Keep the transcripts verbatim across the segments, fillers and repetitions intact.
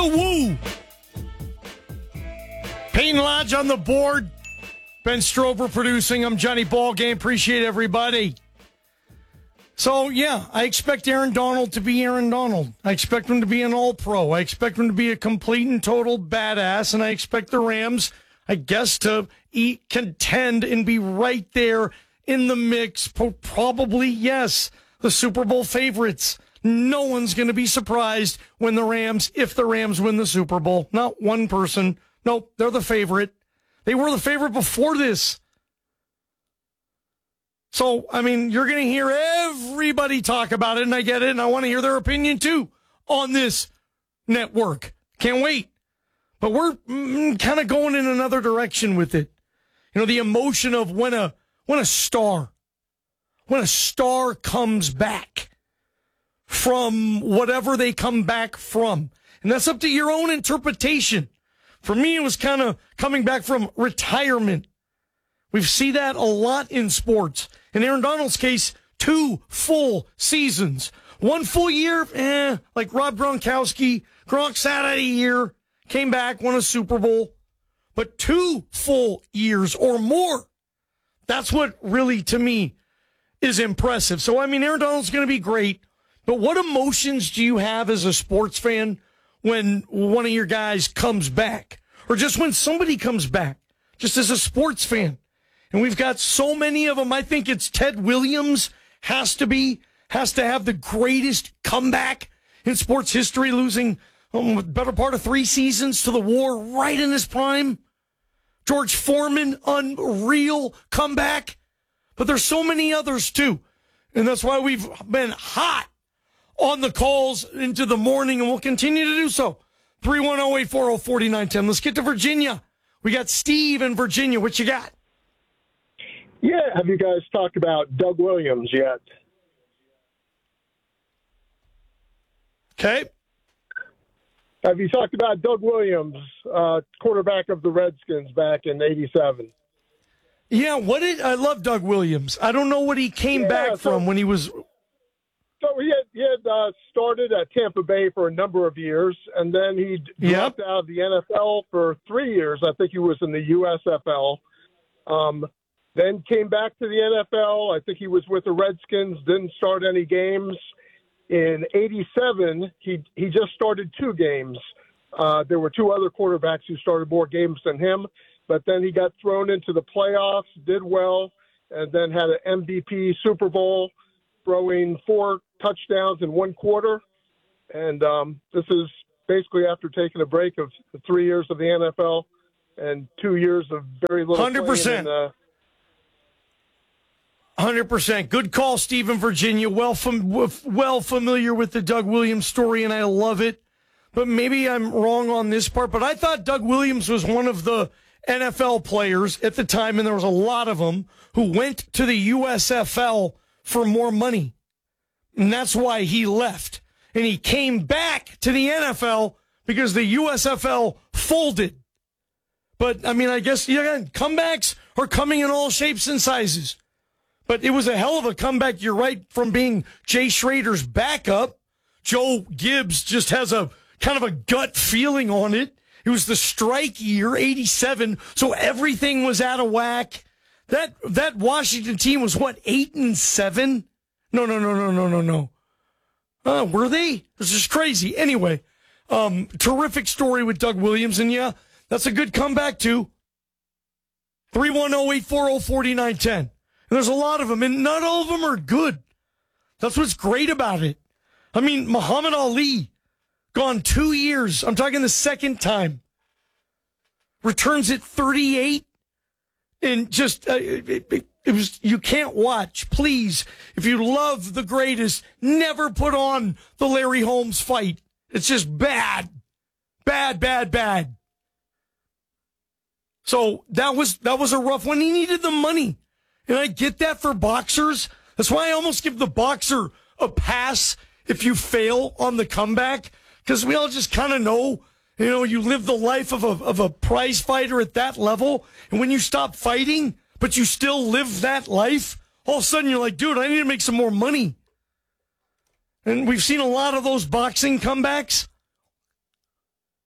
woo! Payne Lodge on the board. Ben Strover producing. I'm Johnny Ballgame. Appreciate everybody. So, yeah, I expect Aaron Donald to be Aaron Donald. I expect him to be an all-pro. I expect him to be a complete and total badass. And I expect the Rams, I guess, to eat, contend and be right there in the mix. Probably, yes, the Super Bowl favorites. No one's going to be surprised when the Rams, if the Rams win the Super Bowl. Not one person. Nope, they're the favorite. They were the favorite before this. So, I mean, you're going to hear everybody talk about it, and I get it, and I want to hear their opinion, too, on this network. Can't wait. But we're mm, kind of going in another direction with it. You know, the emotion of when a when a star, when a star comes back from whatever they come back from. And that's up to your own interpretation. For me, it was kind of coming back from retirement. We've seen that a lot in sports. In Aaron Donald's case, two full seasons. One full year, eh, like Rob Gronkowski. Gronk sat out a year, came back, won a Super Bowl. But two full years or more. That's what really, to me, is impressive. So, I mean, Aaron Donald's going to be great. But what emotions do you have as a sports fan when one of your guys comes back? Or just when somebody comes back, just as a sports fan? And we've got so many of them. I think it's Ted Williams has to be, has to have the greatest comeback in sports history, losing um, the better part of three seasons to the war right in his prime. George Foreman, unreal comeback. But there's so many others, too. And that's why we've been hot on the calls into the morning, and we'll continue to do so. three one zero, eight four zero, four nine one zero. Let's get to Virginia. We got Steve in Virginia. What you got? Yeah, have you guys talked about Doug Williams yet? Okay. Have you talked about Doug Williams, uh, quarterback of the Redskins back in eighty-seven? Yeah, what did I love Doug Williams. I don't know what he came yeah, back so, from when he was. So he had, he had uh, started at Tampa Bay for a number of years, and then he dropped yep. out of the N F L for three years. I think he was in the U S F L. Um, then came back to the N F L. I think he was with the Redskins, didn't start any games. In eighty-seven, he he just started two games. Uh, there were two other quarterbacks who started more games than him, but then he got thrown into the playoffs, did well, and then had an M V P Super Bowl, throwing four touchdowns in one quarter. And um, this is basically after taking a break of three years of the N F L and two years of very little. one hundred percent. In, uh, one hundred percent. Good call, Stephen, Virginia. Well, fam- well familiar with the Doug Williams story, and I love it. But maybe I'm wrong on this part, but I thought Doug Williams was one of the N F L players at the time, and there was a lot of them, who went to the U S F L for more money. And that's why he left. And he came back to the N F L because the U S F L folded. But, I mean, I guess, yeah, comebacks are coming in all shapes and sizes. But it was a hell of a comeback, you're right, from being Jay Schrader's backup. Joe Gibbs just has a kind of a gut feeling on it. It was the strike year, eighty-seven, so everything was out of whack. That that Washington team was, what, eight and seven? No, no, no, no, no, no, no. Uh, were they? This is crazy. Anyway, um, terrific story with Doug Williams, and yeah, that's a good comeback, too. three one zero, eight four zero, four nine one zero. And there's a lot of them, and not all of them are good. That's what's great about it. I mean, Muhammad Ali, gone two years. I'm talking the second time. Returns at thirty-eight. And just, uh, it, it, it was, you can't watch. Please, if you love the greatest, never put on the Larry Holmes fight. It's just bad. Bad, bad, bad. So that was, that was a rough one. He needed the money. And I get that for boxers. That's why I almost give the boxer a pass if you fail on the comeback. Because we all just kind of know, you know, you live the life of a of a prize fighter at that level. And when you stop fighting, but you still live that life, all of a sudden you're like, dude, I need to make some more money. And we've seen a lot of those boxing comebacks.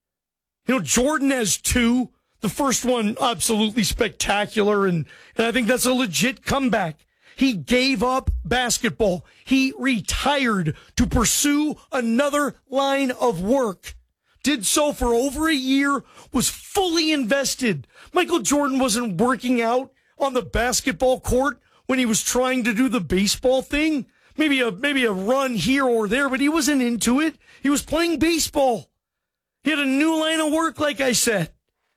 You know, Jordan has two. The first one, absolutely spectacular, and, and I think that's a legit comeback. He gave up basketball. He retired to pursue another line of work. Did so for over a year, was fully invested. Michael Jordan wasn't working out on the basketball court when he was trying to do the baseball thing. Maybe a maybe a run here or there, but he wasn't into it. He was playing baseball. He had a new line of work, like I said.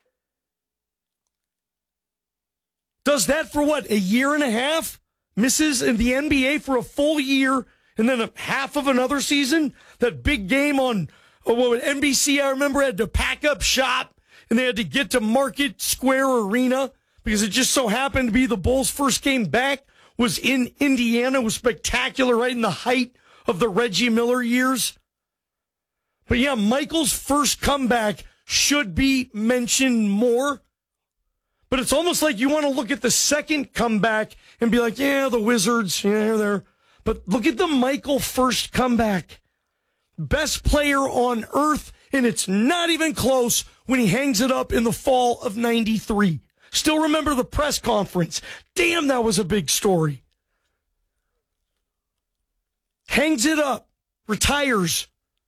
Does that for what, a year and a half? Misses in the N B A for a full year and then a half of another season? That big game on oh, what, N B C, I remember, had to pack up shop and they had to get to Market Square Arena because it just so happened to be the Bulls' first game back was in Indiana. It was spectacular, right in the height of the Reggie Miller years. But yeah, Michael's first comeback should be mentioned more. But it's almost like you want to look at the second comeback and be like, yeah, the Wizards, yeah, they're there. But look at the Michael first comeback. Best player on earth, and it's not even close when he hangs it up in the fall of ninety-three. Still remember the press conference. Damn, that was a big story. Hangs it up, retires,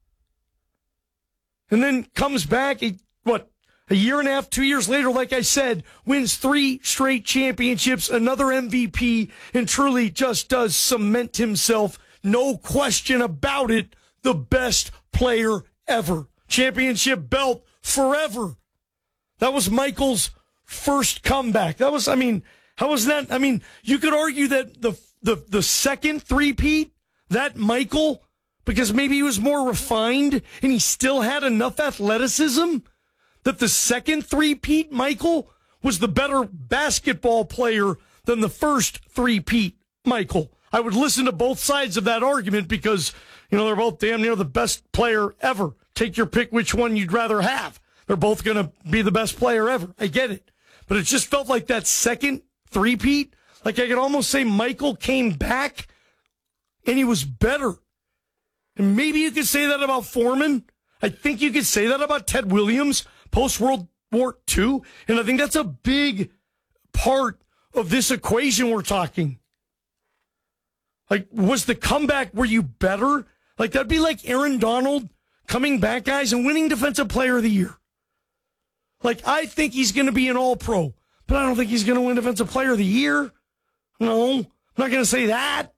and then comes back, what, a year and a half, two years later, like I said, wins three straight championships, another M V P, and truly just does cement himself, no question about it, the best player ever. Championship belt forever. That was Michael's first comeback. That was, I mean, how was that? I mean, you could argue that the the the second three-peat, that Michael, because maybe he was more refined and he still had enough athleticism, that the second three-peat, Michael, was the better basketball player than the first three-peat, Michael. I would listen to both sides of that argument because, you know, they're both damn near the best player ever. Take your pick which one you'd rather have. They're both going to be the best player ever. I get it. But it just felt like that second three-peat, like I could almost say Michael came back and he was better. And maybe you could say that about Foreman. I think you could say that about Ted Williams post-World War Two. And I think that's a big part of this equation we're talking. Like, was the comeback, were you better? Like, that'd be like Aaron Donald coming back, guys, and winning Defensive Player of the Year. Like, I think he's going to be an All-Pro, but I don't think he's going to win Defensive Player of the Year. No, I'm not going to say that.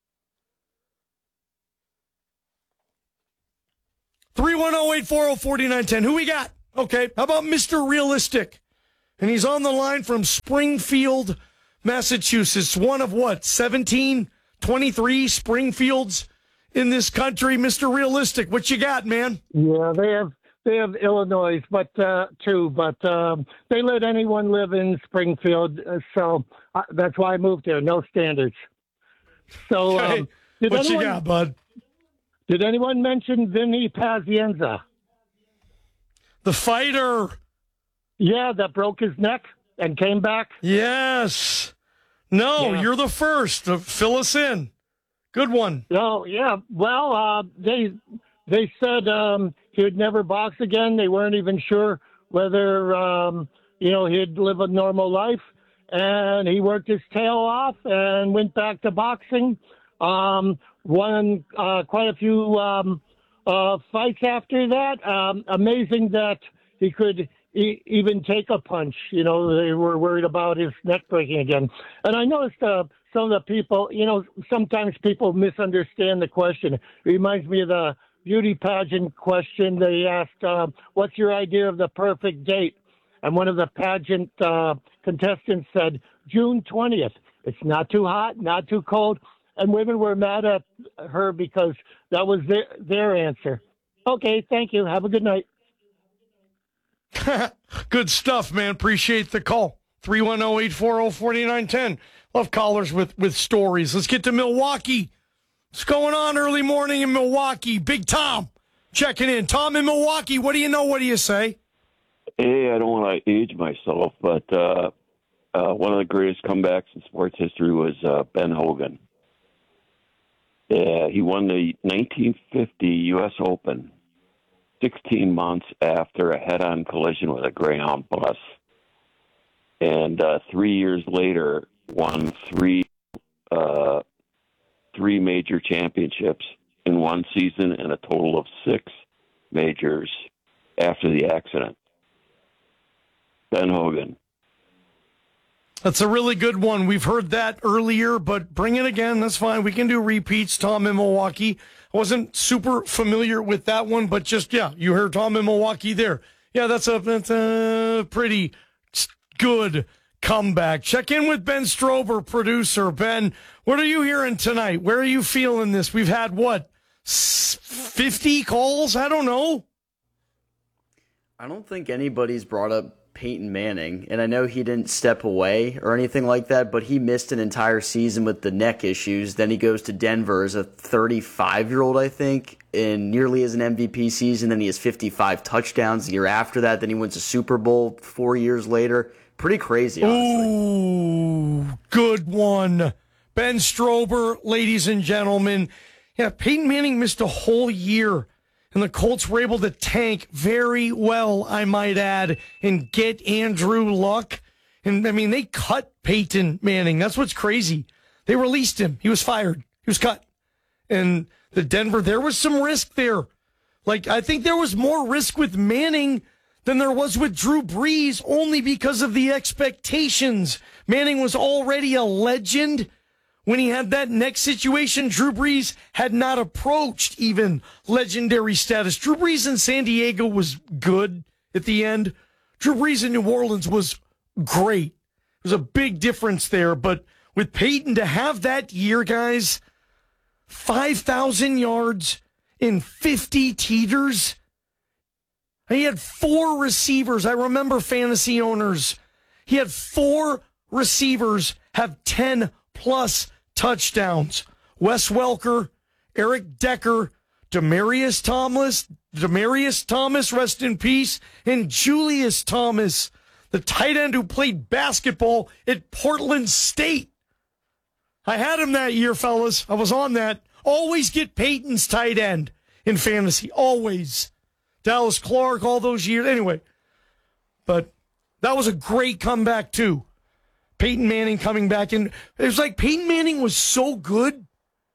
three one zero, eight four zero, four nine one zero. Who we got? Okay, how about Mister Realistic? And he's on the line from Springfield, Massachusetts. One of what, seventeen, twenty-three Springfields in this country? Mister Realistic, what you got, man? Yeah, they have they have Illinois, but uh, too, but um, they let anyone live in Springfield, uh, so uh, that's why I moved there. No standards. So, Okay. um, did What anyone, you got, bud? Did anyone mention Vinny Pazienza? The fighter. Yeah, that broke his neck and came back. Yes. No, Yeah. you're the first. Uh, Fill us in. Good one. Oh, yeah. Well, uh, they they said um, he would never box again. They weren't even sure whether um, you know he'd live a normal life, and he worked his tail off and went back to boxing. Um, won uh, quite a few um, uh, fights after that. Um, amazing that he could e- even take a punch. You know, they were worried about his neck breaking again. And I noticed uh, some of the people, you know, sometimes people misunderstand the question. It reminds me of the beauty pageant question. They asked, uh, what's your idea of the perfect date? And one of the pageant uh, contestants said, June twentieth. It's not too hot, not too cold. And women were mad at her because that was their, their answer. Okay, thank you. Have a good night. Good stuff, man. Appreciate the call. three one zero, eight four zero, four nine one zero. Love callers with, with stories. Let's get to Milwaukee. What's going on early morning in Milwaukee? Big Tom checking in. Tom in Milwaukee, what do you know? What do you say? Hey, I don't want to age myself, but uh, uh, one of the greatest comebacks in sports history was uh, Ben Hogan. Yeah, he won the nineteen fifty U S Open. sixteen months after a head-on collision with a Greyhound bus. And uh, three years later, won three uh, three major championships in one season and a total of six majors after the accident. Ben Hogan. That's a really good one. We've heard that earlier, but bring it again. That's fine. We can do repeats. Tom in Milwaukee. I wasn't super familiar with that one, but just, yeah, you heard Tom in Milwaukee there. Yeah, that's a, that's a pretty good comeback. Check in with Ben Strober, producer. Ben, what are you hearing tonight? Where are you feeling this? We've had, what, fifty calls? I don't know. I don't think anybody's brought up Peyton Manning, and I know he didn't step away or anything like that, but he missed an entire season with the neck issues. Then he goes to Denver as a thirty-five-year-old, I think, and nearly as an M V P season. Then he has fifty-five touchdowns the year after that. Then he wins a Super Bowl four years later. Pretty crazy, honestly. Ooh, good one. Ben Strober, ladies and gentlemen. Yeah, Peyton Manning missed a whole year. And the Colts were able to tank very well, I might add, and get Andrew Luck. And, I mean, they cut Peyton Manning. That's what's crazy. They released him. He was fired. He was cut. And the Denver, there was some risk there. Like, I think there was more risk with Manning than there was with Drew Brees, only because of the expectations. Manning was already a legend. When he had that neck situation, Drew Brees had not approached even legendary status. Drew Brees in San Diego was good at the end. Drew Brees in New Orleans was great. There's a big difference there. But with Peyton to have that year, guys, five thousand yards in fifty teeters. He had four receivers. I remember fantasy owners. He had four receivers have ten plus touchdowns. Wes Welker, Eric Decker, Demaryius Thomas, Demaryius Thomas, rest in peace, and Julius Thomas, the tight end who played basketball at Portland State. I had him that year, fellas. I was on that. Always get Peyton's tight end in fantasy. Always. Dallas Clark, all those years. Anyway, but that was a great comeback, too. Peyton Manning coming back in. It was like Peyton Manning was so good.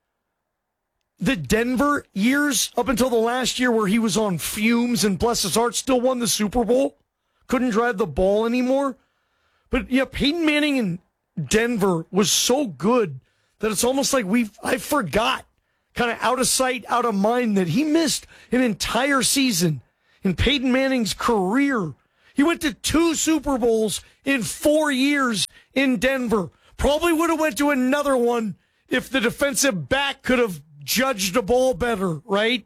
The Denver years up until the last year where he was on fumes and bless his heart still won the Super Bowl. Couldn't drive the ball anymore. But yeah, Peyton Manning in Denver was so good that it's almost like we I forgot, kind of out of sight, out of mind, that he missed an entire season in Peyton Manning's career. He went to two Super Bowls in four years in Denver. Probably would have went to another one if the defensive back could have judged the ball better, right?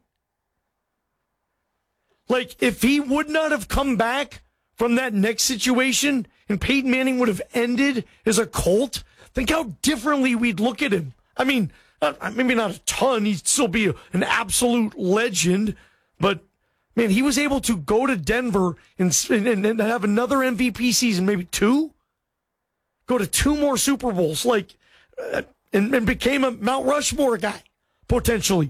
Like, if he would not have come back from that next situation and Peyton Manning would have ended as a Colt, think how differently we'd look at him. I mean, maybe not a ton. He'd still be an absolute legend, but man, he was able to go to Denver and, and, and have another M V P season, maybe two, go to two more Super Bowls, like, uh, and, and became a Mount Rushmore guy, potentially.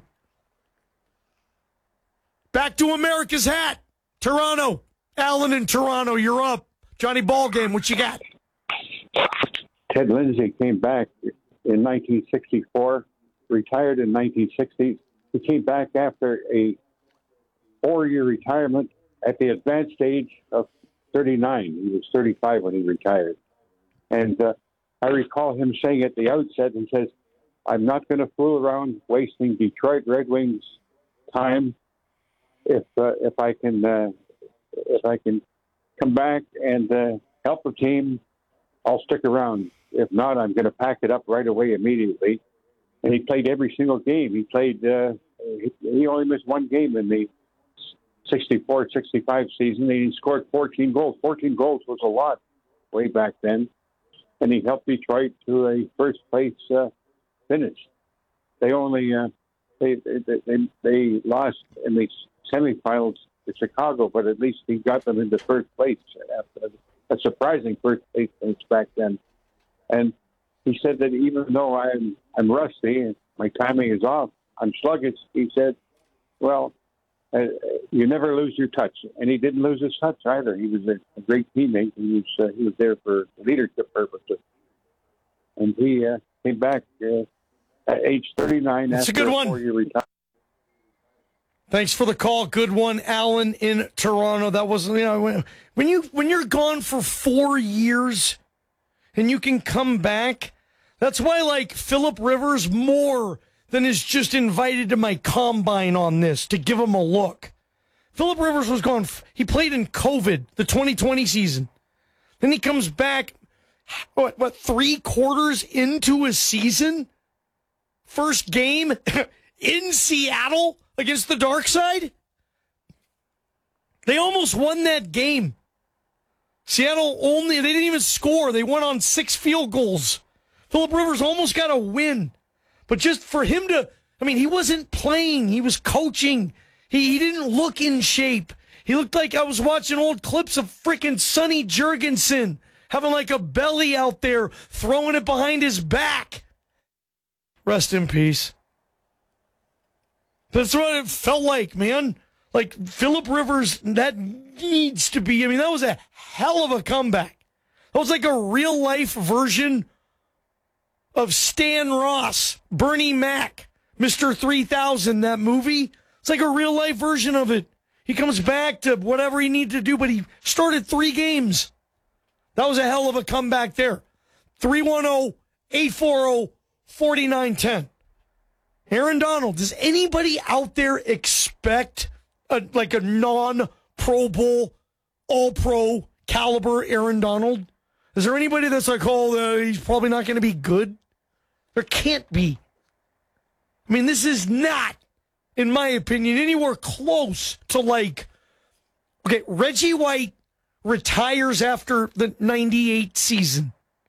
Back to America's hat. Toronto. Allen in Toronto, you're up. Johnny Ballgame, what you got? Ted Lindsay came back in nineteen sixty-four, retired in nineteen sixty. He came back after a four-year retirement at the advanced age of thirty-nine. He was thirty-five when he retired. And uh, I recall him saying at the outset, he says, I'm not going to fool around wasting Detroit Red Wings time. If uh, if I can uh, if I can come back and uh, help the team, I'll stick around. If not, I'm going to pack it up right away immediately. And he played every single game. He played. Uh, he, he only missed one game in the sixty-four sixty-five season. He scored fourteen goals. fourteen goals was a lot way back then. And he helped Detroit to a first place uh, finish. They only uh, they, they they they lost in the semifinals to Chicago, but at least he got them into first place after a surprising first place finish back then. And he said that even though I'm I'm rusty and my timing is off, I'm sluggish. He said, "Well, uh, you never lose your touch, and he didn't lose his touch either. He was a, a great teammate. He was uh, he was there for leadership purposes, and he uh, came back uh, at age thirty-nine. That's after a good one. Four-year retirement. Thanks for the call. Good one, Alan in Toronto. That was, you know, when, when you when you're gone for four years and you can come back. That's why I like Phillip Rivers more than is just invited to my combine on this to give him a look. Phillip Rivers was gone. He played in COVID, the twenty twenty season. Then he comes back, what, what, three quarters into a season? First game in Seattle against the Dark Side? They almost won that game. Seattle only, they didn't even score. They went on six field goals. Phillip Rivers almost got a win. But just for him to, I mean, he wasn't playing. He was coaching. He, he didn't look in shape. He looked like I was watching old clips of freaking Sonny Jurgensen having like a belly out there, throwing it behind his back. Rest in peace. That's what it felt like, man. Like, Phillip Rivers, that needs to be, I mean, that was a hell of a comeback. That was like a real-life version of Stan Ross, Bernie Mac, Mister three thousand, that movie. It's like a real-life version of it. He comes back to whatever he needed to do, but he started three games. That was a hell of a comeback there. three one zero, eight four zero, four nine one zero. Aaron Donald, does anybody out there expect a, like a non-Pro Bowl, all-pro caliber Aaron Donald? Is there anybody that's like, oh, uh, he's probably not going to be good? There can't be. I mean, this is not, in my opinion, anywhere close to like, okay, Reggie White retires after the ninety-eight season.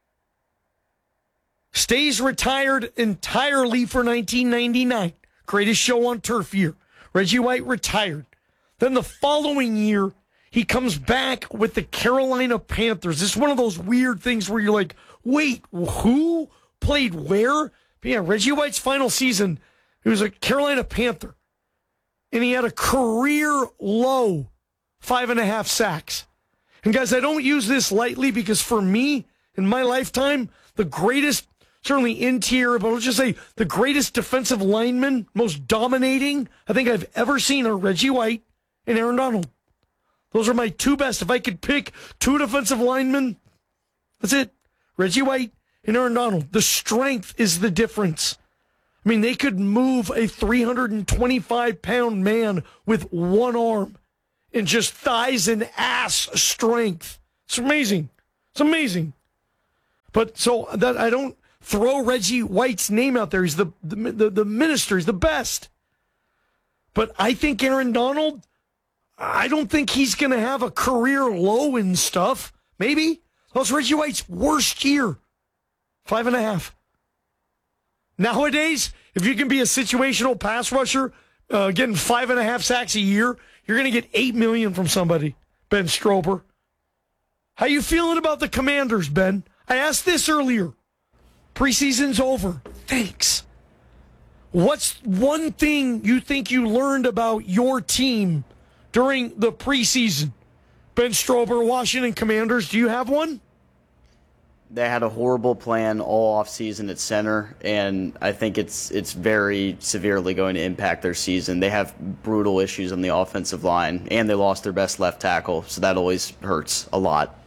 Stays retired entirely for nineteen ninety-nine. Greatest show on turf year. Reggie White retired. Then the following year, he comes back with the Carolina Panthers. This is one of those weird things where you're like, wait, who played where? But yeah, Reggie White's final season, he was a Carolina Panther. And he had a career low five and a half sacks. And guys, I don't use this lightly because for me, in my lifetime, the greatest, certainly interior, but let's just say the greatest defensive lineman, most dominating I think I've ever seen are Reggie White and Aaron Donald. Those are my two best. If I could pick two defensive linemen, that's it. Reggie White and Aaron Donald. The strength is the difference. I mean, they could move a three hundred twenty-five pound man with one arm and just thighs and ass strength. It's amazing. It's amazing. But so that I don't throw Reggie White's name out there. He's the, the, the, the minister. He's the best. But I think Aaron Donald, I don't think he's going to have a career low in stuff. Maybe. That's Reggie White's worst year. Five and a half. Nowadays, if you can be a situational pass rusher, uh, getting five and a half sacks a year, you're going to get eight million from somebody. Ben Strober. How you feeling about the Commanders, Ben? I asked this earlier. Preseason's over. Thanks. What's one thing you think you learned about your team during the preseason? Ben Strober, Washington Commanders, do you have one? They had a horrible plan all offseason at center, and I think it's it's very severely going to impact their season. They have brutal issues on the offensive line, and they lost their best left tackle, so that always hurts a lot.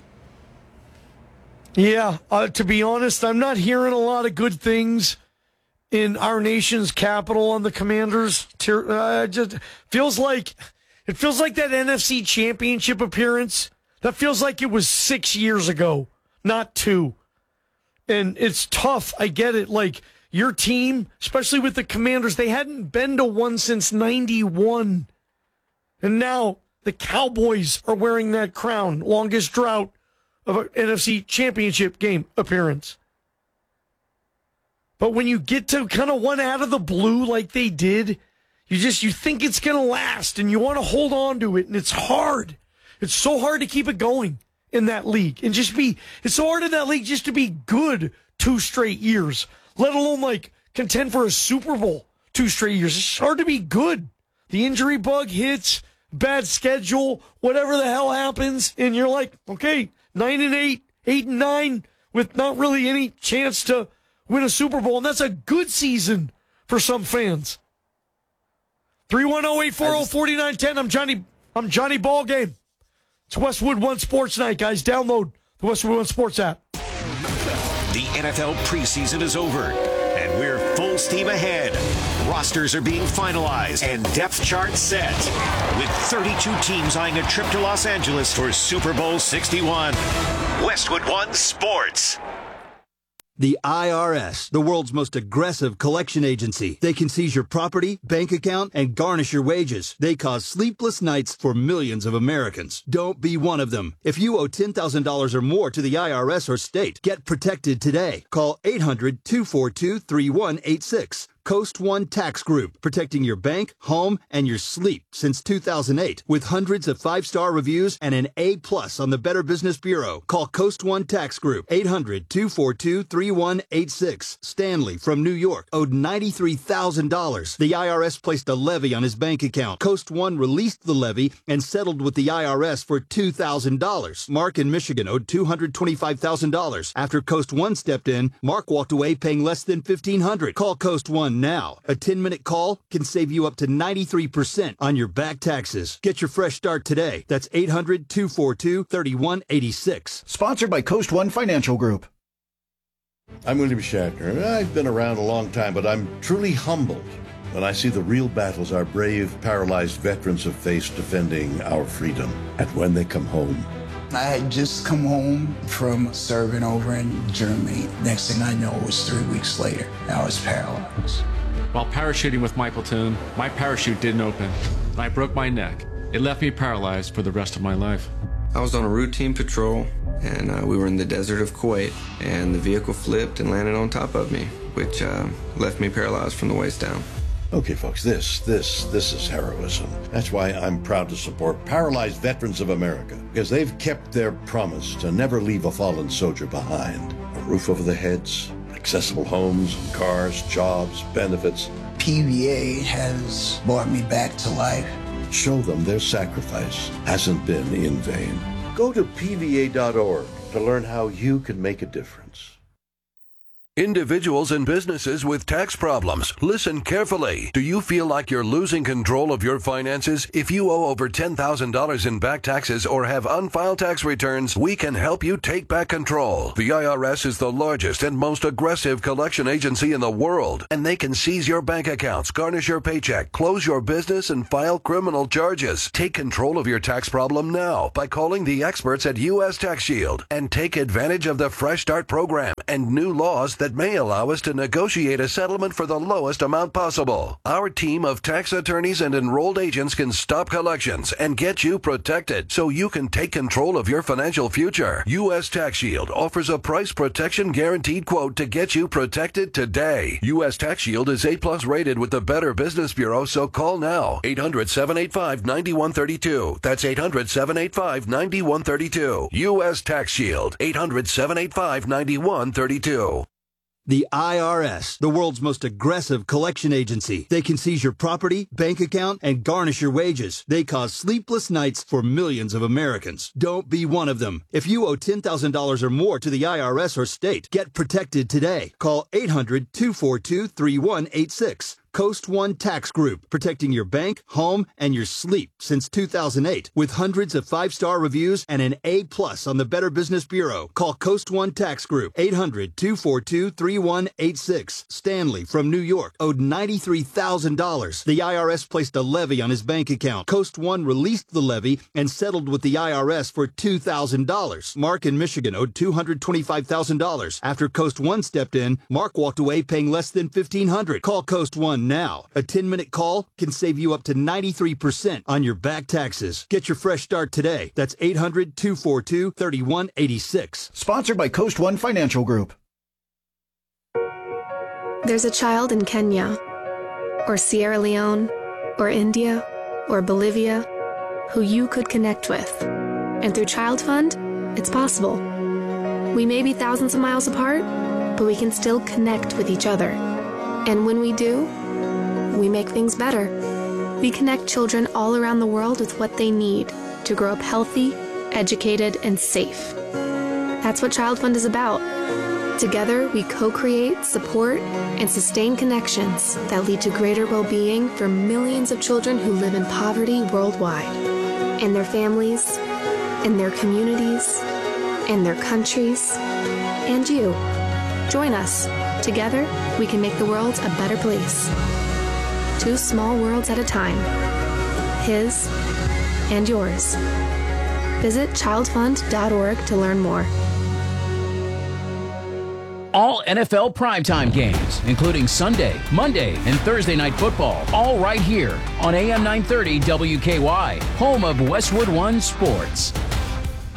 Yeah, uh, to be honest, I'm not hearing a lot of good things in our nation's capital on the Commanders. Uh, it just feels like it feels like that N F C Championship appearance. That feels like it was six years ago. Not two. And it's tough. I get it. Like, your team, especially with the Commanders, they hadn't been to one since ninety-one. And now the Cowboys are wearing that crown. Longest drought of an N F C Championship game appearance. But when you get to kind of one out of the blue like they did, you just, you think it's going to last and you want to hold on to it. And it's hard. It's so hard to keep it going in that league and just be, it's so hard in that league just to be good two straight years, let alone like contend for a Super Bowl two straight years. It's hard to be good. the injury bug hits, bad schedule, whatever the hell happens, and you're like, okay, nine and eight, eight and nine, with not really any chance to win a Super Bowl, and that's a good season for some fans. three one zero, eight four zero, four nine one zero. I'm Johnny. I'm Johnny Ballgame. It's Westwood One Sports Night, guys. Download the Westwood One Sports app. The N F L preseason is over, and we're full steam ahead. Rosters are being finalized and depth charts set, with thirty-two teams eyeing a trip to Los Angeles for Super Bowl sixty-one. Westwood One Sports. The I R S, the world's most aggressive collection agency. They can seize your property, bank account, and garnish your wages. They cause sleepless nights for millions of Americans. Don't be one of them. If you owe ten thousand dollars or more to the I R S or state, get protected today. Call eight hundred, two four two, three one eight six. Coast One Tax Group, protecting your bank, home, and your sleep since two thousand eight. With hundreds of five-star reviews and an A plus on the Better Business Bureau. Call Coast One Tax Group, eight hundred, two four two, three one eight six. Stanley from New York owed ninety-three thousand dollars. The I R S placed a levy on his bank account. Coast One released the levy and settled with the I R S for two thousand dollars. Mark in Michigan owed two hundred twenty-five thousand dollars. After Coast One stepped in, Mark walked away paying less than fifteen hundred dollars. Call Coast One now. A ten-minute call can save you up to ninety-three percent on your back taxes. Get your fresh start today. That's eight hundred, two four two, three one eight six. Sponsored by Coast One Financial Group. I'm William Shatner. I've been around a long time, but I'm truly humbled when I see the real battles our brave, paralyzed veterans have faced defending our freedom. And when they come home, I had just come home from serving over in Germany. Next thing I know, it was three weeks later. I was paralyzed. While parachuting with my platoon, my parachute didn't open, and I broke my neck. It left me paralyzed for the rest of my life. I was on a routine patrol, and uh, we were in the desert of Kuwait, and the vehicle flipped and landed on top of me, which uh, left me paralyzed from the waist down. Okay, folks, this, this, this is heroism. That's why I'm proud to support Paralyzed Veterans of America, because they've kept their promise to never leave a fallen soldier behind. A roof over their heads, accessible homes, cars, jobs, benefits. P V A has brought me back to life. Show them their sacrifice hasn't been in vain. Go to P V A dot org to learn how you can make a difference. Individuals and businesses with tax problems, listen carefully. Do you feel like you're losing control of your finances? If you owe over ten thousand dollars in back taxes or have unfiled tax returns, we can help you take back control. The I R S is the largest and most aggressive collection agency in the world, and they can seize your bank accounts, garnish your paycheck, close your business, and file criminal charges. Take control of your tax problem now by calling the experts at U S Tax Shield and take advantage of the Fresh Start program and new laws that may allow us to negotiate a settlement for the lowest amount possible. Our team of tax attorneys and enrolled agents can stop collections and get you protected so you can take control of your financial future. U S Tax Shield offers a price protection guaranteed quote to get you protected today. U S Tax Shield is A plus rated with the Better Business Bureau, so call now. eight hundred, seven eight five, nine one three two. That's eight hundred, seven eight five, nine one three two. U S Tax Shield. eight hundred, seven eight five, nine one three two. The I R S, the world's most aggressive collection agency. They can seize your property, bank account, and garnish your wages. They cause sleepless nights for millions of Americans. Don't be one of them. If you owe ten thousand dollars or more to the I R S or state, get protected today. Call eight hundred, two four two, three one eight six. Coast One Tax Group, protecting your bank, home, and your sleep since two thousand eight. With hundreds of five-star reviews and an A plus on the Better Business Bureau. Call Coast One Tax Group, eight hundred, two four two, three one eight six. Stanley from New York owed ninety-three thousand dollars. The I R S placed a levy on his bank account. Coast One released the levy and settled with the I R S for two thousand dollars. Mark in Michigan owed two hundred twenty-five thousand dollars. After Coast One stepped in, Mark walked away paying less than fifteen hundred dollars. Call Coast One now. A ten-minute call can save you up to ninety-three percent on your back taxes. Get your fresh start today. That's eight hundred, two four two, three one eight six. Sponsored by Coast One Financial Group. There's a child in Kenya, or Sierra Leone, or India, or Bolivia, who you could connect with. And through Child Fund, it's possible. We may be thousands of miles apart, but we can still connect with each other. And when we do, we make things better. we connect children all around the world with what they need to grow up healthy, educated, and safe. That's what Child Fund is about. Together, we co-create, support, and sustain connections that lead to greater well-being for millions of children who live in poverty worldwide, and their families, and their communities, and their countries, and you. Join us. Together, we can make the world a better place. Two small worlds at a time. His and yours. Visit child fund dot org to learn more. All N F L primetime games, including Sunday, Monday, and Thursday night football, all right here on A M nine thirty W K Y, home of Westwood One Sports.